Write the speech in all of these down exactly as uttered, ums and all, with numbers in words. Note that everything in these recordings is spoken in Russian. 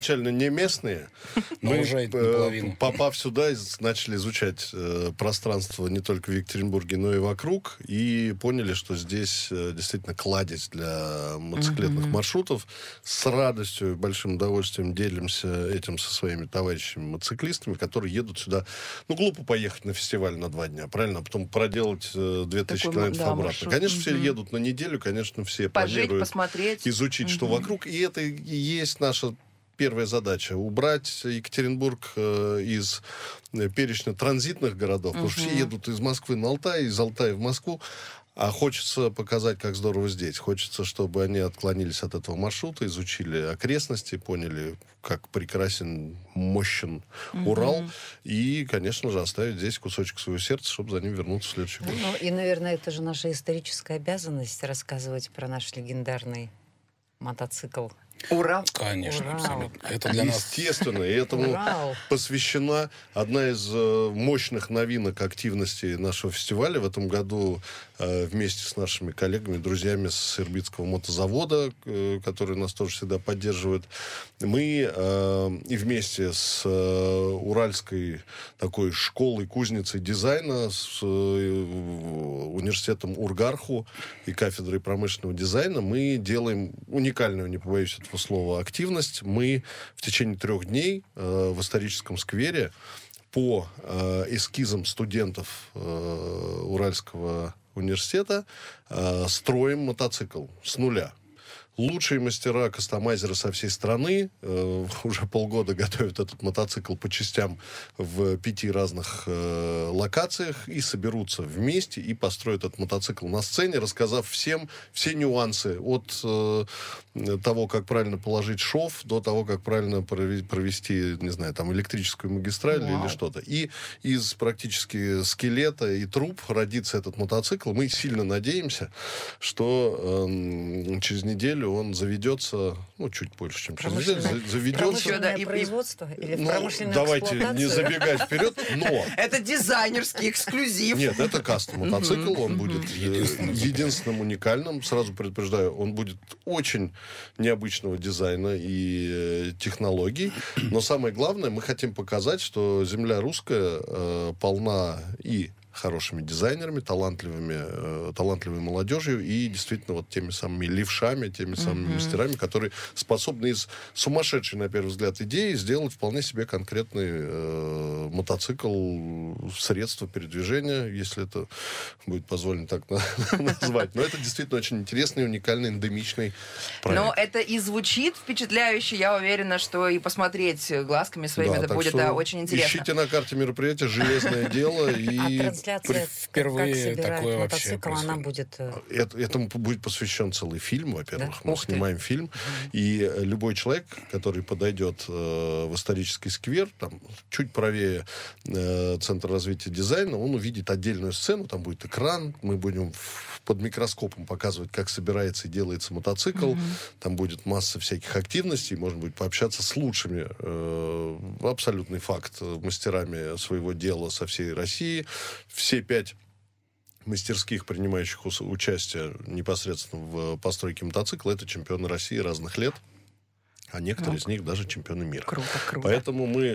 изначально не местные. Но Мы, уже э, наполовину. попав сюда, из- начали изучать э, пространство не только в Екатеринбурге, но и вокруг, и поняли, что здесь э, действительно кладезь для мотоциклетных Мгм. маршрутов. С радостью и большим удовольствием делимся этим со своими товарищами-мотоциклистами, которые едут сюда. Ну, глупо поехать на фестиваль на два дня, правильно? А потом проделать э, две тысячи Такой, километров да, обратно. маршрут. Конечно, все Мгм. едут на неделю, конечно, все Пожить, планируют посмотреть. изучить, что Мгм. вокруг. И это и есть наша первая задача. Убрать Екатеринбург э, из э, перечня транзитных городов. Потому что все Мгм. едут из Москвы на Алтай, из Алтая в Москву. А хочется показать, как здорово здесь. Хочется, чтобы они отклонились от этого маршрута, изучили окрестности, поняли, как прекрасен, мощен Урал. И, конечно же, оставить здесь кусочек своего сердца, чтобы за ним вернуться в следующий год. Ну, и, наверное, это же наша историческая обязанность рассказывать про наш легендарный мотоцикл. Урал. Конечно, Урал. абсолютно. Это для нас... Естественно, и этому Урал. посвящена одна из э, мощных новинок активности нашего фестиваля. В этом году э, вместе с нашими коллегами, друзьями с Ирбитского мотозавода, э, которые нас тоже всегда поддерживают, мы э, и вместе с э, Уральской такой школой, кузницей дизайна, с э, университетом Ургарху и кафедрой промышленного дизайна мы делаем уникальную, не побоюсь этого слова, активность. Мы в течение трех дней э, в историческом сквере по э, эскизам студентов э, Уральского университета э, строим мотоцикл с нуля. Лучшие мастера, кастомайзеры со всей страны э, уже полгода готовят этот мотоцикл по частям в пяти разных э, локациях и соберутся вместе и построят этот мотоцикл на сцене, рассказав всем все нюансы от э, того, как правильно положить шов, до того, как правильно прове- провести, не знаю, там электрическую магистраль Вау. или что-то. И из практически скелета и труб родится этот мотоцикл. Мы сильно надеемся, что э, через неделю он заведется, ну, чуть больше, чем через неделю, Промышленное- за- заведется. Промышленное И- и- производство или Ну, промышленная давайте не эксплуатация? забегать вперед, но... Это дизайнерский эксклюзив. Нет, это кастом мотоцикл, он будет э, Единственным. единственным уникальным. Сразу предупреждаю, он будет очень необычного дизайна и э, технологий. Но самое главное, мы хотим показать, что земля русская э, полна и хорошими дизайнерами, талантливыми, э, талантливой молодежью и действительно вот теми самыми левшами, теми самыми мастерами, которые способны из сумасшедшей, на первый взгляд, идеи сделать вполне себе конкретный э, мотоцикл, средство передвижения, если это будет позволено так на- назвать. Но это действительно очень интересный, уникальный, эндемичный проект. Но это и звучит впечатляюще. Я уверена, что и посмотреть глазками своими Да, это так будет что да, очень интересно. Ищите на карте мероприятия «Железное дело». А И трансляция, впервые как собирают такое вообще мотоцикл, она происходит. будет... э, это- этому будет посвящен целый фильм, во-первых. Да? Мы Ух ты. снимаем фильм. И э, любой человек, который подойдет э, в исторический сквер, там, чуть правее э, Центра развития дизайна, он увидит отдельную сцену, там будет экран, мы будем в- под микроскопом показывать, как собирается и делается мотоцикл. Там будет масса всяких активностей, можно будет пообщаться с лучшими, э, абсолютный факт, э, мастерами своего дела со всей России. Все пять мастерских, принимающих ус- участие непосредственно в постройке мотоцикла, это чемпионы России разных лет, а некоторые из них даже чемпионы мира. Круто, круто. Поэтому мы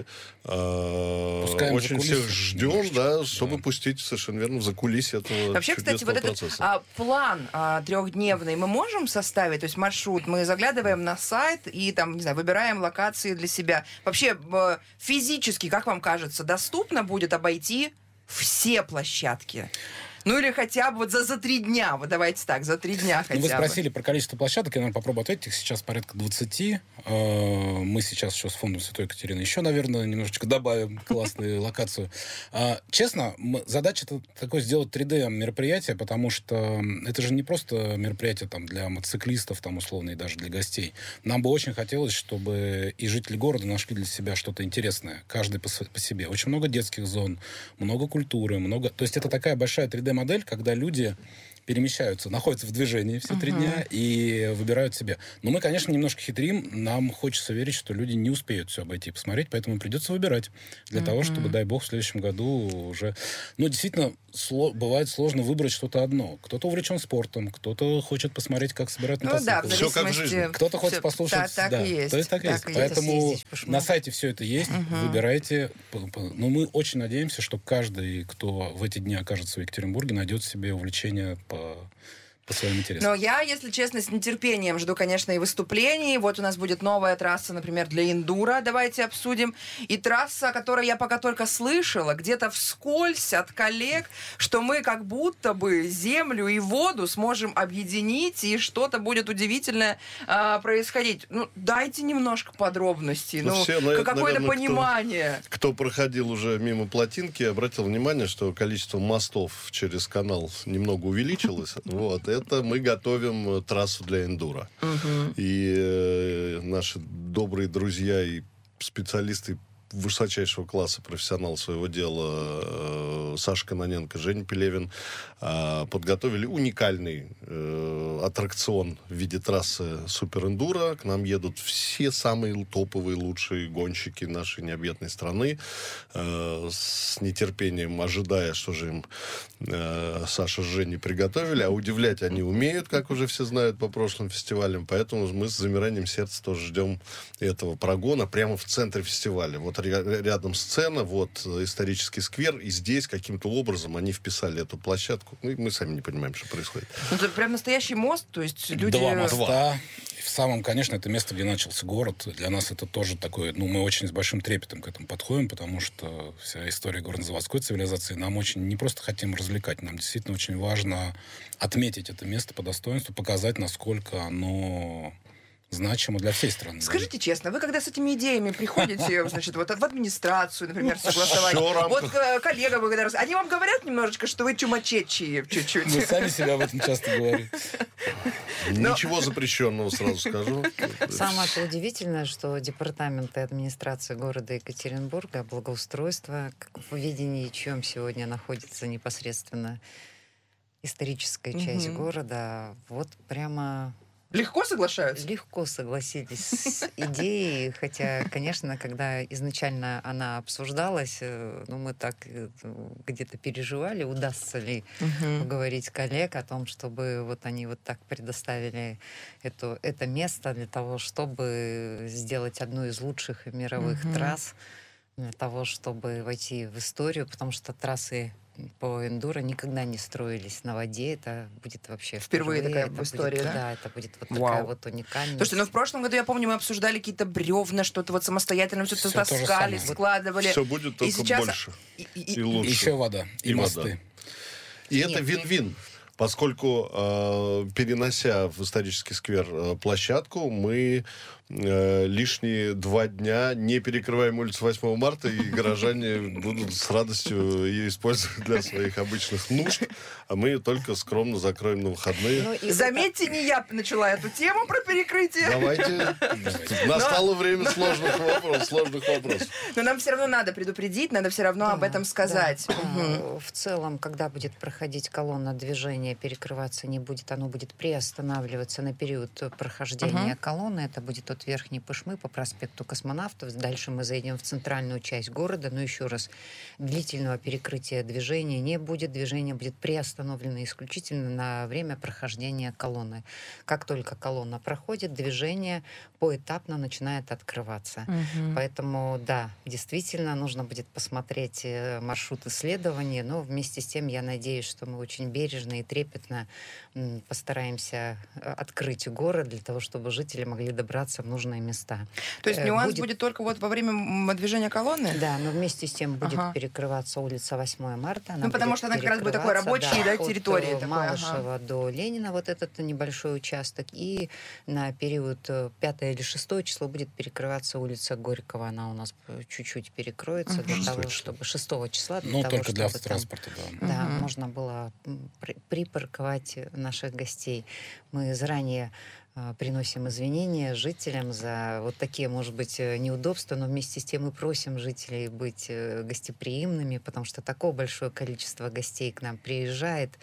э, Пускаем за очень кулисы всех ждем, немножечко. да, чтобы Да. пустить совершенно верно в закулисье этого Вообще, кстати, вот чудесного этот процесса. а, план а, трехдневный мы можем составить, то есть маршрут, мы заглядываем на сайт и там, не знаю, выбираем локации для себя. Вообще, б- физически, как вам кажется, доступно будет обойти все площадки? Ну или хотя бы вот за, за три дня, вот давайте так, за три дня Ну, хотя вы бы. спросили про количество площадок, я, наверное, попробую ответить. Их сейчас порядка двадцати. Э, Мы сейчас еще с фондом Святой Екатерины еще, наверное, немножечко добавим классную локацию. А, Честно, м- задача это такое сделать три дэ мероприятие, потому что это же не просто мероприятие там, для мотоциклистов, там, условно, и даже для гостей. Нам бы очень хотелось, чтобы и жители города нашли для себя что-то интересное, каждый по, св- по себе. Очень много детских зон, много культуры, много... То есть это такая большая три дэ-модель, когда люди перемещаются, находятся в движении все три дня и выбирают себе. Но мы, конечно, немножко хитрим. Нам хочется верить, что люди не успеют все обойти и посмотреть, поэтому придется выбирать для того, чтобы, дай бог, в следующем году уже... Ну, действительно, сло... бывает сложно выбрать что-то одно. Кто-то увлечен спортом, кто-то хочет посмотреть, как собирать Ну мотоцикл. да, в Всё как в зависимости... жизни. Кто-то хочет Всё- послушать. Да, так да. и есть. То есть так и есть. Так и Поэтому съездить, пошмать. на сайте все это есть. Выбирайте. П- п- Но мы очень надеемся, что каждый, кто в эти дни окажется в Екатеринбурге, найдет себе увлечение по, по своим интересам. Но я, если честно, с нетерпением жду, конечно, и выступлений. Вот у нас будет новая трасса, например, для эндуро. Давайте обсудим. И трасса, о которой я пока только слышала, где-то вскользь от коллег, что мы как будто бы землю и воду сможем объединить, и что-то будет удивительное а, происходить. Ну, дайте немножко подробностей. Ну, Ну, все, на- какое-то наверное, кто- понимание. Кто проходил уже мимо плотинки, обратил внимание, что количество мостов через канал немного увеличилось. Вот. Это мы готовим э, трассу для эндуро. И э, наши добрые друзья и специалисты высочайшего класса, профессионал своего дела э, Саша Кононенко, Женя Пелевин э, подготовили уникальный э, аттракцион в виде трассы Супер Эндуро. К нам едут все самые топовые, лучшие гонщики нашей необъятной страны, э, с нетерпением ожидая, что же им э, Саша с Женей приготовили. А удивлять они умеют, как уже все знают по прошлым фестивалям. Поэтому мы с замиранием сердца тоже ждем этого прогона прямо в центре фестиваля. Вот ря- рядом сцена, вот э, исторический сквер, и здесь каким-то образом они вписали эту площадку. Ну, и мы сами не понимаем, что происходит. Ну, это прям настоящий мост, то есть люди... Два моста. И в самом, конечно, это место, где начался город. Для нас это тоже такое... Ну, мы очень с большим трепетом к этому подходим, потому что вся история горнозаводской цивилизации нам очень... Не просто хотим развлекать, нам действительно очень важно отметить это место по достоинству, показать, насколько оно значимо для всей страны. Скажите честно, вы когда с этими идеями приходите, значит, вот в администрацию, например, согласовать, Всё в рамках. вот э, коллега, вы когда раз- они вам говорят немножечко, что вы чумачечие чуть-чуть? Мы сами себя об этом часто говорим. Ничего запрещенного, сразу скажу. Самое удивительное, что департаменты администрации города Екатеринбурга, благоустройства, как в видении чьем сегодня находится непосредственно историческая часть Мгм. города, вот прямо Легко соглашаются? легко согласились с идеей, хотя, конечно, когда изначально она обсуждалась, э, ну, мы так э, где-то переживали, удастся ли уговорить коллег о том, чтобы вот они вот так предоставили эту, это место для того, чтобы сделать одну из лучших мировых Мгм. трасс, для того, чтобы войти в историю, потому что трассы по эндуро никогда не строились на воде. Это будет вообще Впервые такая Это в будет- истории, да? Да, это будет вот Вау. такая вот уникальность. Слушайте, ну в прошлом году, я помню, мы обсуждали какие-то бревна, что-то вот самостоятельно все Всё это то же таскали, самое. складывали. Все будет И только сейчас- больше И- и- и и- лучше. Еще вода и, И вода. мосты. И это Нет, вин-вин, поскольку, э, перенося в исторический сквер э, площадку, мы э, лишние два дня не перекрываем улицу восьмого марта, и горожане будут с радостью ее использовать для своих обычных нужд, а мы только скромно закроем на выходные. Ну, и Заметьте, не я начала эту тему про перекрытие. Давайте. Настало время сложных вопросов. Сложных вопросов. Но нам все равно надо предупредить, надо все равно об Да, этом сказать. да. Мгм. А, В целом, когда будет проходить колонна, движение перекрываться не будет, оно будет приостанавливаться на период прохождения Мгм. колонны. Это будет от Верхней Пышмы по проспекту Космонавтов. Дальше мы зайдем в центральную часть города. Но еще раз, длительного перекрытия движения не будет. Движение будет приостановлено исключительно на время прохождения колонны. Как только колонна проходит, движение поэтапно начинает открываться. Поэтому, да, действительно, нужно будет посмотреть э, маршрут исследования, но вместе с тем я надеюсь, что мы очень бережно и трепетно м, постараемся э, открыть город для того, чтобы жители могли добраться в нужные места. То есть Э, нюанс будет- будет... только вот во время м, движения колонны? Да, но вместе с тем будет Ага. перекрываться улица восьмое марта. Она Ну, потому будет что она как раз будет такой перекрываться, рабочей, да, от, территории э, такой, Малышева до Ленина, вот этот небольшой участок. И на период э, пятое или шестое число будет перекрываться улица Горького. Она у нас э, чуть-чуть перекроется для Шестое того, число. чтобы шестого числа для Ну, того, только для чтобы там, автотранспорта, да. да, Мгм. можно было м, при- припарковать наших гостей. Мы заранее э, приносим извинения жителям за вот такие, может быть, э, неудобства, но вместе с тем и просим жителей быть э, гостеприимными, потому что такое большое количество гостей к нам приезжает.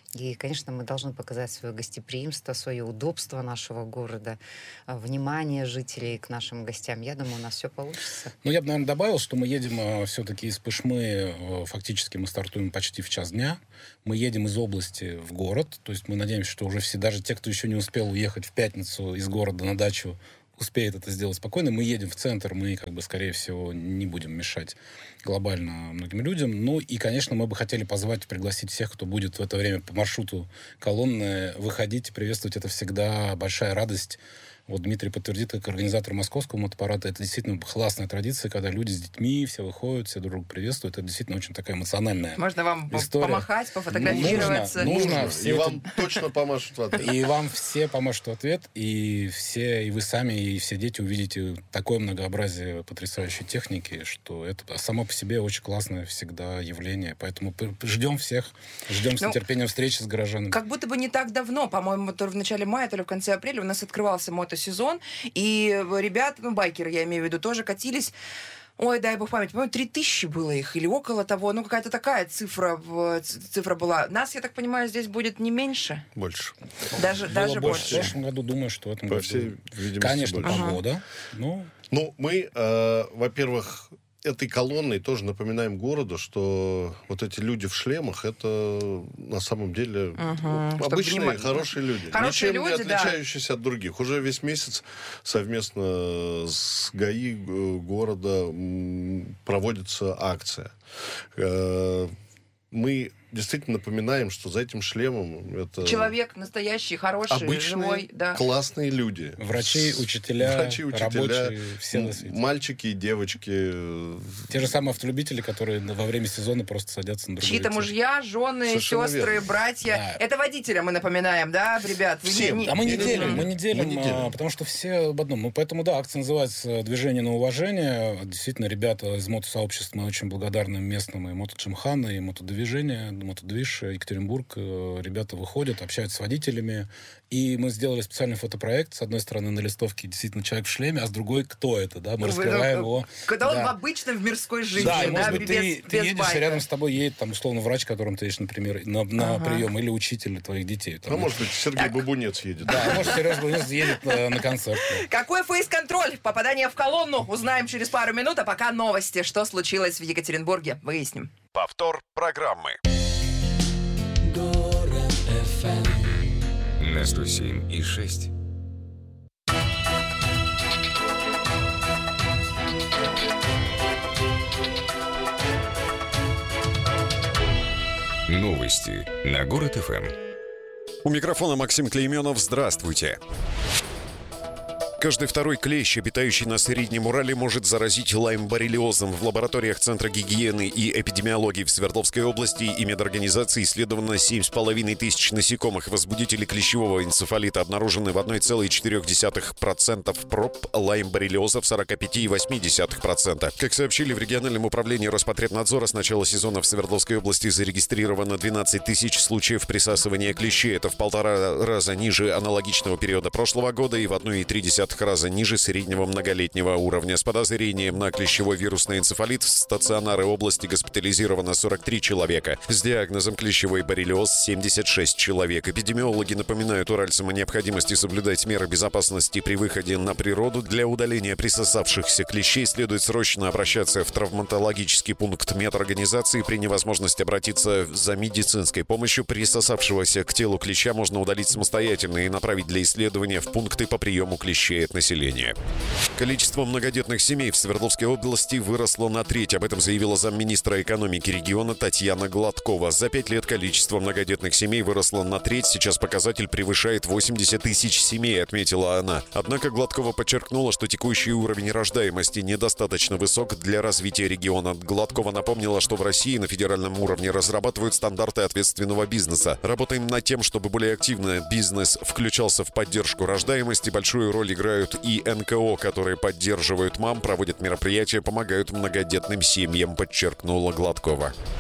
И, конечно, мы должны показать свое гостеприимство, свое удобство нашего города, внимание жителей к нашим гостям. Я думаю, у нас все получится. Ну, я бы, наверное, добавил, что мы едем э, все-таки из Пышмы, э, фактически мы стартуем почти в час дня. Мы едем из области в город, то есть мы надеемся, что уже все, даже те, кто еще не успел уехать в пятницу из города на дачу, успеет это сделать спокойно. Мы едем в центр, мы, как бы, скорее всего, не будем мешать глобально многим людям. Ну, и, конечно, мы бы хотели позвать, пригласить всех, кто будет в это время по маршруту колонны выходить и приветствовать. Это всегда большая радость. Вот Дмитрий подтвердит, как организатор московского мотопарада, это действительно классная традиция, когда люди с детьми, все выходят, все друг друга приветствуют. Это действительно очень такая эмоциональная Можно вам история. Помахать, пофотографироваться. Нужно, нужно. И Все вам это... точно помашут в ответ. И вам все помашут в ответ, и все, и вы сами, и все дети увидите такое многообразие потрясающей техники, что это само по себе очень классное всегда явление. Поэтому ждем всех, ждем с ну, нетерпением встречи с горожанами. Как будто бы не так давно, по-моему, то в начале мая, то ли в конце апреля у нас открывался мотосезон, и ребята, ну, байкеры, я имею в виду, тоже катились. Ой, дай бог память, по-моему, три тысячи было их, или около того. Ну, какая-то такая цифра, цифра была. Нас, я так понимаю, здесь будет не меньше? Больше. Даже, Было даже больше. больше. В прошлом году, думаю, что в этом По году... всей видимости, Конечно, больше. погода. Ну, Ну, мы, э, во-первых, этой колонной тоже напоминаем городу, что вот эти люди в шлемах, это на самом деле Угу. обычные, Чтобы хорошие люди. Хорошие Ничем люди, не отличающиеся да. от других. Уже весь месяц совместно с ГАИ города проводится акция. Мы действительно напоминаем, что за этим шлемом это... Человек настоящий, хороший, обычные, живой. Да. классные люди. Врачи, учителя, Врачи, учителя, рабочие, все на свете. Мальчики и девочки. Те же самые автолюбители, которые во время сезона просто садятся на другой Чьи-то ветер. мужья, жены, Совершенно сестры, верно. братья. Да. Это водителям мы напоминаем, да, ребят? Вы Всем. не- А мы не Не делим, делим. мы не делим, Мы не делим. а, потому что все об одном. Ну, поэтому, да, акция называется «Движение на уважение». Действительно, ребята из мотосообщества, мы очень благодарны местным и мотоджимхана, и мотодвижение, мотодвиж, Екатеринбург. Ребята выходят, общаются с водителями. И мы сделали специальный фотопроект. С одной стороны, на листовке действительно человек в шлеме, а с другой, кто это, да? Мы Ну, вы, раскрываем ну, его. Когда он Да. в обычном в мирской жизни, Да, и, да, может быть, без, ты, ты без едешь, байка. и рядом с тобой едет, там, условно, врач, которым ты едешь, например, на, на Ага. прием, или учитель твоих детей. Там, Ну, может быть, Сергей Бабунец едет. Да, может, Сережа Бунец едет на, на концерт. Какой фейс-контроль? Попадание в колонну узнаем через пару минут, а пока новости. Что случилось в Екатеринбурге? Выясним. Повтор программы. На сто семь и шесть. Новости на Город эф эм. У микрофона Максим Клейменов. Здравствуйте. Каждый второй клещ, обитающий на Среднем Урале, может заразить лайм-боррелиозом. В лабораториях Центра гигиены и эпидемиологии в Свердловской области и медорганизации исследовано семь с половиной тысяч насекомых. Возбудители клещевого энцефалита обнаружены в одна целая четыре десятых процента проб, лайм-боррелиоза в сорок пять целых восемь десятых процента. Как сообщили в региональном управлении Роспотребнадзора, с начала сезона в Свердловской области зарегистрировано двенадцать тысяч случаев присасывания клещей. Это в полтора раза ниже аналогичного периода прошлого года и в одна целая три десятых раза ниже среднего многолетнего уровня. С подозрением на клещевой вирусный энцефалит в стационары области госпитализировано сорок три человека. С диагнозом клещевой боррелиоз семьдесят шесть человек. Эпидемиологи напоминают уральцам о необходимости соблюдать меры безопасности при выходе на природу. Для удаления присосавшихся клещей следует срочно обращаться в травматологический пункт медорганизации. При невозможности обратиться за медицинской помощью присосавшегося к телу клеща можно удалить самостоятельно и направить для исследования в пункты по приему клещей от населения. Количество многодетных семей в Свердловской области выросло на треть. Об этом заявила замминистра экономики региона Татьяна Гладкова. За пять лет количество многодетных семей выросло на треть. Сейчас показатель превышает восемьдесят тысяч семей, отметила она. Однако Гладкова подчеркнула, что текущий уровень рождаемости недостаточно высок для развития региона. Гладкова напомнила, что в России на федеральном уровне разрабатывают стандарты ответственного бизнеса. Работаем над тем, чтобы более активно бизнес включался в поддержку рождаемости. Большую роль играют и эн ка о, которые поддерживают мам, проводят мероприятия, помогают многодетным семьям, подчеркнула Гладкова.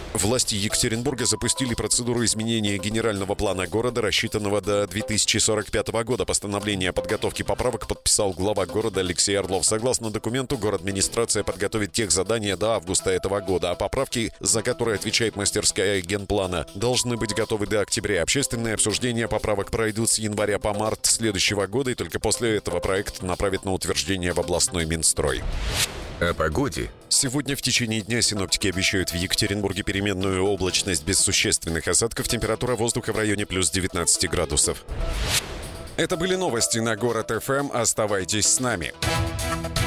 Власти Екатеринбурга запустили процедуру изменения генерального плана города, рассчитанного до две тысячи сорок пятого года. Постановление о подготовке поправок подписал глава города Алексей Орлов. Согласно документу, город-администрация подготовит техзадания до августа этого года, а поправки, за которые отвечает мастерская генплана, должны быть готовы до октября. Общественные обсуждения поправок пройдут с января по март следующего года, и только после этого проект направят на утверждение в областной Минстрой. О погоде. Сегодня в течение дня синоптики обещают в Екатеринбурге переменную облачность без существенных осадков. Температура воздуха в районе плюс девятнадцать градусов. Это были новости на Город ФМ. Оставайтесь с нами.